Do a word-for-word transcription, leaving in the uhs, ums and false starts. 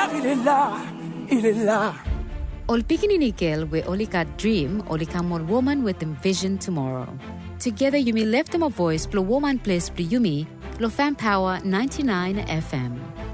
il est là, il est là. Ol pikini nikel we only got dream, only come one woman with a vision tomorrow. Together you may lift them a voice, blow woman place, blow yumi, lo fan power ninety-nine F M.